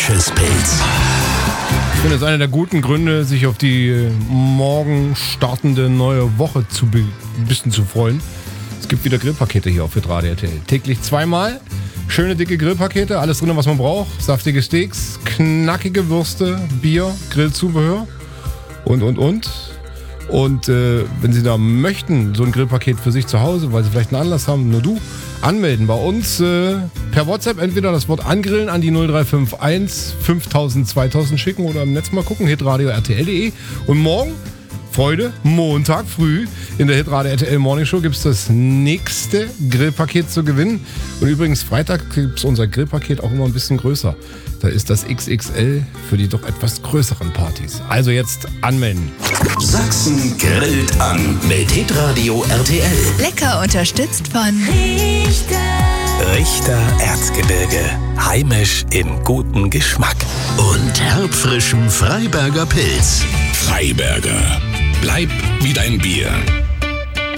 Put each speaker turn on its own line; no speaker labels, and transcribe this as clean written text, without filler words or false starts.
Frisches Pilz.
Ich finde, das ist einer der guten Gründe, sich auf die morgen startende neue Woche ein bisschen zu freuen. Es gibt wieder Grillpakete hier auf Hitradio RTL. Täglich zweimal. Schöne dicke Grillpakete, alles drin, was man braucht. Saftige Steaks, knackige Würste, Bier, Grillzubehör und. Und wenn Sie da möchten, so ein Grillpaket für sich zu Hause, weil Sie vielleicht einen Anlass haben, nur du, anmelden bei uns per WhatsApp entweder das Wort angrillen an die 0351 5000 2000 schicken oder im Netz mal gucken, hitradio rtl.de. Und morgen, Freude, Montag früh in der Hitradio RTL Morning Show gibt es das nächste Grillpaket zu gewinnen. Und übrigens, Freitag gibt es unser Grillpaket auch immer ein bisschen größer. Da ist das XXL für die doch etwas größeren Partys. Also jetzt anmelden.
Sachsen grillt an mit Hitradio RTL.
Lecker unterstützt von
Richter Erzgebirge. Heimisch im guten Geschmack.
Und herbfrischem Freiberger Pilz.
Freiberger. Bleib wie dein Bier.